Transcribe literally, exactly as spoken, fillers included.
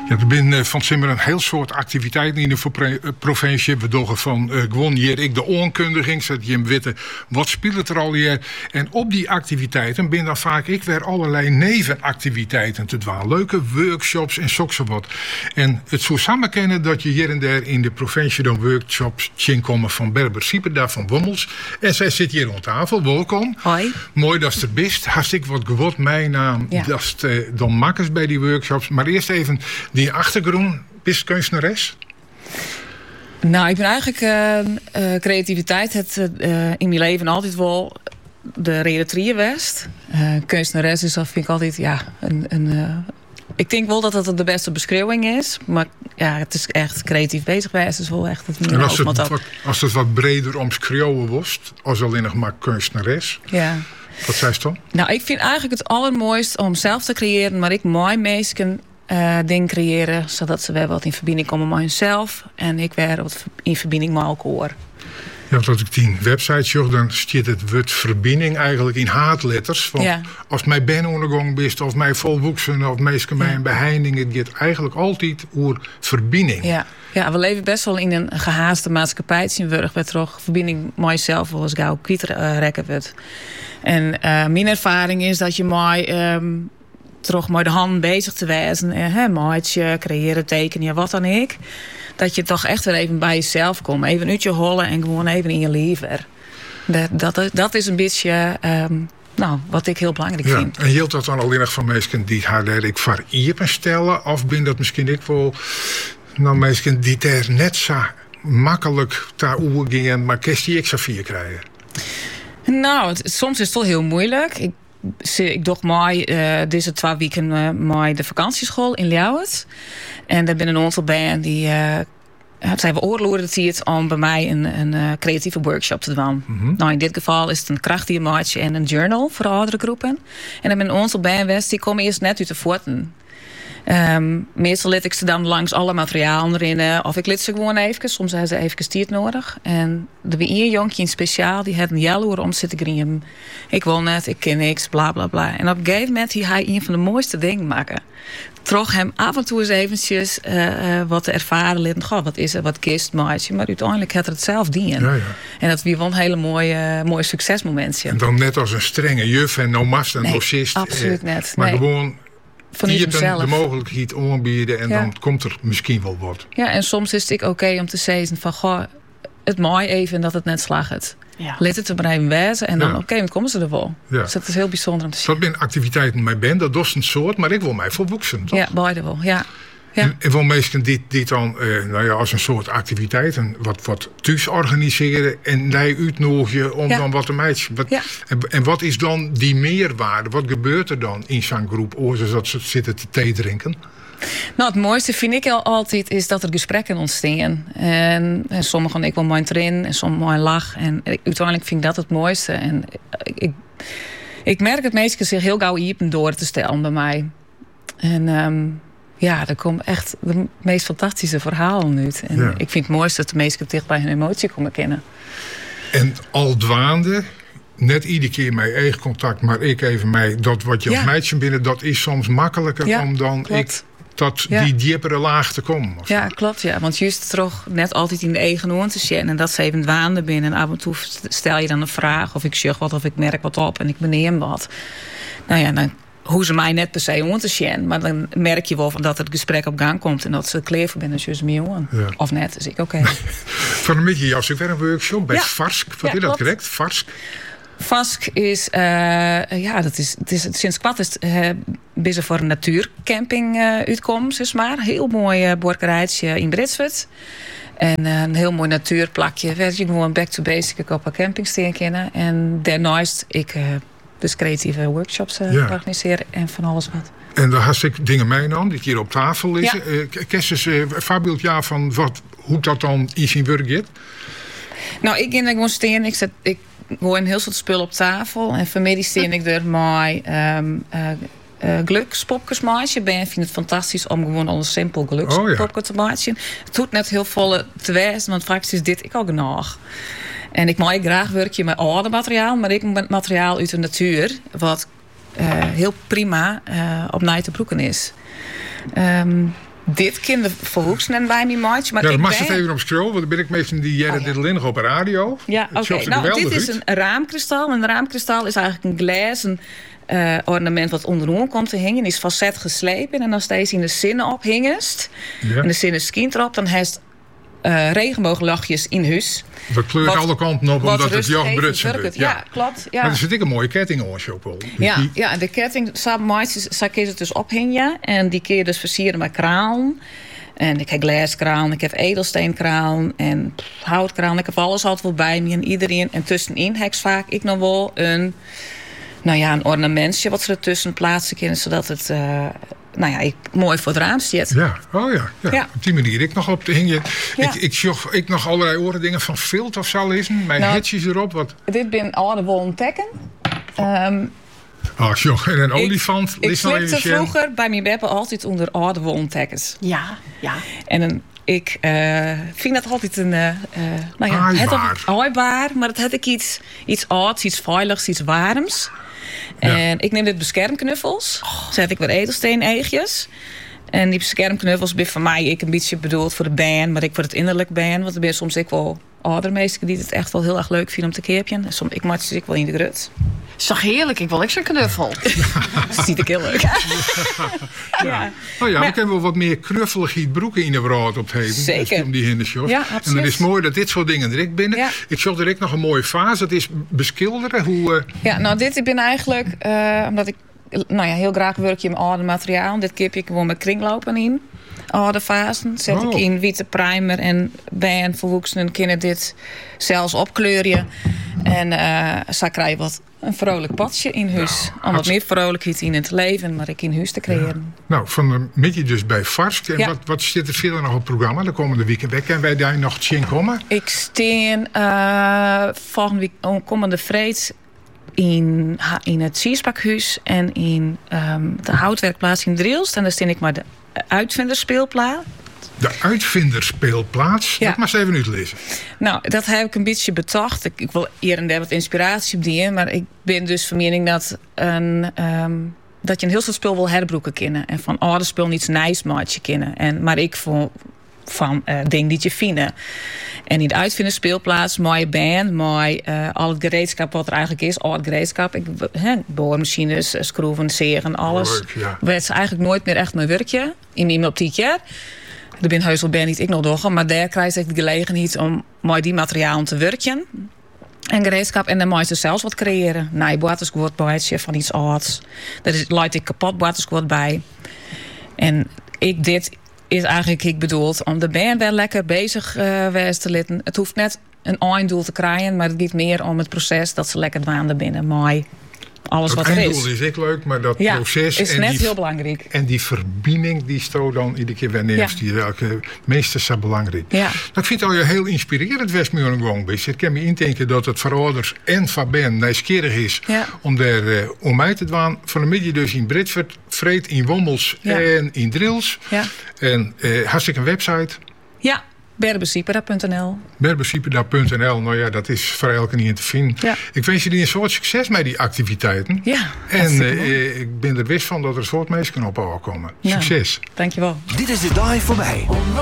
Ja, er zijn uh, van Simmer een heel soort activiteiten in de pro- provincie. We doen van uh, gewoon hier ik de onkundiging, zodat je hem weten wat speelt er al hier. En op die activiteiten ben dan vaak ik weer allerlei nevenactiviteiten te doen. Leuke workshops en zo wat. En het zo samenkennen dat je hier en daar in de provincie dan workshops komen van Berber Sieperda van Wommels. En zij zit hier aan tafel. Welkom. Hoi. Mooi dat ze er bent. Hartstikke wat geword mijn naam. Ja. Dat is uh, dan makkers bij die workshops. Maar eerst even die achtergrond. Bist kunstenares? Nou, ik ben eigenlijk uh, uh, creativiteit het uh, in mijn leven altijd wel de redactrice geweest. Uh, kunstenares is dat vind ik altijd ja een, een uh, ik denk wel dat het de beste beschrijving is, maar ja, het is echt creatief bezig geweest. Is wel echt het. En als het, wat, als het wat breder omschreeuwen was, als alleen nog maar kunstenares. Ja. Wat zei ze dan? Nou, ik vind eigenlijk het allermooist om zelf te creëren, maar ik mooi mensen uh, dingen creëren, zodat ze weer wat in verbinding komen met hunzelf en ik weer wat in verbinding met elkaar. Ja, want als ik die website zag, dan staat het woord verbinding eigenlijk in haatletters. Want ja. Als mij ben ondergang bent, of mij volwoeksen, of meestal mij een beheining, het gaat eigenlijk altijd over verbinding. Ja. Ja, we leven best wel in een gehaaste maatschappij. Zien we met toch verbinding met jezelf wel eens gauw kwijtrekken wordt. En uh, mijn ervaring is dat je mooi um, toch met de hand bezig te wezen, hè, maatje, creëren, tekenen, wat dan ik. Dat je toch echt weer even bij jezelf komt. Even uit je hollen en gewoon even in je leven. Dat, dat, dat is een beetje um, nou, wat ik heel belangrijk ja, vind. En hield dat dan alleen nog van mensen die haar daar ik voor iepen stellen? Of ben dat misschien ik wel nou, mensen die daar net zo makkelijk daar gaan, maar kerst die extra vier krijgen? Nou, het, soms is het wel heel moeilijk. Ik, ik doe mooi uh, deze twee weken uh, mooi de vakantieschool in Ljouwert. En daar ben een aantal bij die uh, zijn we oorloeren het om bij mij een, een uh, creatieve workshop te doen. Mm-hmm. Nou, in dit geval is het een krachtige en een journal voor oudere groepen. En dan ben een aantal bij die komen eerst net uit de voeten. Um, meestal let ik ze dan langs alle materialen erin. Of ik let ze gewoon even. Soms hebben ze even stiert nodig. En er was een jonkje in speciaal. Die had een jaloer om zitten grieven. Ik wil net, ik ken niks, bla bla bla. En op een gegeven moment hij hij een van de mooiste dingen maken. Trog hem af en toe eens eventjes uh, uh, wat te ervaren. Litten. Goh, wat is er, wat kist, maatje. Maar uiteindelijk had het zelf dienen. Ja, ja. En dat was wel een hele mooie, uh, mooie succesmomentje. En dan net als een strenge juf en no mast en nee, docist. Absoluut eh, net. Maar nee. gewoon van je hebt de mogelijkheid aanbieden en ja. Dan komt er misschien wel wat. Ja, en soms is het oké okay om te zeggen van goh, het mooi even dat het net slaagt. Ja. Let het er maar even wezen en dan ja. oké, okay, dan komen ze er wel. Ja. Dus dat is heel bijzonder om te zien. Dat zijn activiteiten met ben, dat is een soort, maar ik wil mij volwoeksen. Ja, beide wel, ja. Ja. En, en voor mensen die, die dan uh, nou ja, als een soort activiteit en wat, wat thuis organiseren en die uitnodigen om ja. dan wat te meiden. Wat, ja. en, en wat is dan die meerwaarde? Wat gebeurt er dan in zo'n groep? Oors dat ze zitten te thee drinken? Nou, het mooiste vind ik altijd is dat er gesprekken ontstaan. En, en sommigen ik wel mooi erin en sommigen mooi lach. En uiteindelijk vind ik dat het mooiste. En ik, ik, ik merk dat mensen zich heel gauw iepen door te stellen bij mij. En um, ja, er komen echt de meest fantastische verhalen uit. En ja. ik vind het mooiste dat de mensen dicht bij hun emotie komen kennen. En al dwaande, net iedere keer mijn eigen contact, maar ik even mij, dat wat je ja. als meisje binnen, dat is soms makkelijker ja, om dan klopt. ik tot ja. die diepere laag te komen. Ja, klopt. Ja. Want juist toch net altijd in de eigen oor te zien. En dat ze even dwaande binnen. En af en toe stel je dan een vraag. Of ik zeg wat, of ik merk wat op. En ik beneem wat. Nou ja, dan hoe ze mij net per se oor te zien. Maar dan merk je wel van dat het gesprek op gang komt. En dat ze klaar voor binnen dus meer oor. Ja. Of net, dus ik oké. Okay. Van een beetje jouw weer een workshop bij ja. Varsk. Wat ja, is dat correct? Varsk? Vask is, uh, ja, dat is, het is sinds kwart is uh, bezig voor een natuurcamping uh, uitkomst, is maar. Heel mooi uh, borkerijtje in Britswert. En uh, een heel mooi natuurplakje. Waar je gewoon back to basic op een camping kennen. En daarnaast ik uh, dus creatieve workshops uh, ja. organiseren en van alles wat. En daar had ik dingen meenam die hier op tafel liggen. Ja. Uh, Kerst eens uh, een voorbeeld ja, van wat, hoe dat dan in zijn werk gaat? Nou, ik in gewoon steen. Ik zet, ik gooi een heel soort spul op tafel. En vanmiddag steen ik er mijn um, uh, uh, gelukspopjes maken. Ik vind het fantastisch om gewoon al een simpel gelukspopje oh, ja. te maken. Het doet net heel volle te wijzen, want vaak is dit ik al genoeg. En ik maak graag werkje met oude materiaal, maar ik met materiaal uit de natuur, wat uh, heel prima uh, op na te broeken is. Um, dit kind verhoeksnen bij me maatje. Maar ja, ik dan mag ben... je even op scrollen, want dan ben ik meestal die jaren oh, ja. dit alleen nog op de radio. Ja, oké. Okay. Nou, dit is uit. een raamkristal. Een raamkristal is eigenlijk een glas, een uh, ornament wat onderhoor komt te hangen. Is facet geslepen en als deze in de zinnen ophingest ja. en de zinnen skient erop, dan heeft uh, regenbooglachjes in huis. We kleuren alle kanten op omdat het joch brutsen wordt. Ja, ja, klopt. Ja. Maar er zit ik een mooie ketting aan, Chopol. Ja, die... ja, de ketting, zo kun je het dus ophingen. En die kun je dus versieren met kraan. En ik heb glaskraan, ik heb edelsteenkraan en pff, houtkraan. Ik heb alles altijd wel bij me en iedereen. En tussenin heb ik vaak ik nog wel een, nou ja, een ornamentje wat ze ertussen plaatsen kunnen, zodat het uh, nou ja, ik, mooi voor het raam zit. Ja, oh ja, ja. ja. Op die manier. Ik nog op de hing je. Ja. Ik, ik, zocht, ik nog allerlei oren dingen van Vilt of zo lezen. Mijn nou, hetjes erop. Wat... Dit ben oude wollen tekken. Um, Oh, joh, en een olifant. Ik, ik slipte vroeger bij mijn beppen altijd onder oude wollentekkers. Ja, ja. En een, ik uh, vind dat altijd een... Uh, uh, nou ja, het aaibaar, maar het had ik iets, iets ouds, iets veiligs, iets warms. Ja. En ik neem dit beschermknuffels. Oh. Zet ik weer edelsteeneegjes. En die beschermknuffels zijn van mij ik een beetje bedoeld voor de band, maar ik voor het innerlijk band. Want er ben soms ik wel oudere meesten die het echt wel heel erg leuk vinden om te keerpjen. En soms ik maak ze ik wel in de grut. Zag heerlijk, ik wil ik zo'n knuffel. Dat ziet ik heel leuk. Ja. Ja. Oh ja, maar, we kunnen wel wat meer knuffelige broeken in de brood op het zeker. Om die hindersjos. Ja, en het is mooi dat dit soort dingen direct binnen. Ja. Ik zag direct nog een mooie fase. Dat is beschilderen. Hoe, uh... Ja, nou dit ik ben eigenlijk, uh, omdat ik nou ja, heel graag werk je met oude materiaal. Dit keer heb ik gewoon met kringlopen in. Oude fasen. Zet oh. ik in witte primer en bij een verwoeksenen kunnen dit zelfs opkleuren. En uh, zo krijg je wat een vrolijk padje in huis. Ja, om wat meer vrolijkheid in het leven, maar ik in huis te creëren. Ja. Nou, van de middag dus bij Varsk. En ja. wat, wat zit er verder nog op het programma de komende weekend? Weg en wij daar nog tien komen? Ik steen uh, volgende week komende vreed in, in het Siersbakhuis en in um, de houtwerkplaats in Drielst. En daar steen ik maar de uitvinderspeelplaats. De uitvinderspeelplaats? Ja. Dat mag eens even uitlezen. Nou, dat heb ik een beetje bedacht. Ik, ik wil hier en daar wat inspiratie op die, maar ik ben dus van mening dat, een, um, dat je een heel soort spul wil herbroeken kennen. En van oude spul niets nice maatje kennen. En maar ik voor van uh, dingen die je vinden. En in de uitvinderspeelplaats, mooie band, mooi uh, al het gereedschap wat er eigenlijk is, al het gereedschap, ik, he, boormachines, schroeven, zeren, alles. Leuk, ja. Werd ze eigenlijk nooit meer echt mijn werkje in mijn optiek. Er ben heus wel ben niet ik nog door, maar daar krijg ik de gelegenheid om mooi die materialen te werken. En gereedschap en dan moet je zelfs wat creëren. Nee, boatersquad bijtje van iets ouds. Daar laat ik kapot boatersquad bij. En ik dit is eigenlijk ik bedoeld om de band wel lekker bezig uh, wees te laten. Het hoeft net een einddoel te krijgen, maar het gaat meer om het proces dat ze lekker dwaanden binnen. Mooi. Alles dat wat er is. Het einddoel is ik leuk, maar dat ja, proces is en net die, heel belangrijk. En die verbinding die sto dan iedere keer weer neemt, ja. die elke meester zo belangrijk. Ja. Nou, ik vind het al heel inspirerend Westmuren gewoon best. Ik kan me indenken dat het voor ouders en voor ben nieuwsgierig is ja. om daar uh, om uit te dwaan. Van de middag dus in Britford, Vreed in Wommels ja. en in Drils. Ja. En uh, hartstikke een website. Ja. berbesipera punt n l berbesipera punt n l, nou ja, dat is voor elke niet te vinden. Ja. Ik wens jullie een soort succes met die activiteiten. Ja, en uh, ik ben er wist van dat er een soort mensen op komen. Ja. Succes. Dankjewel. Dit is de dag voorbij.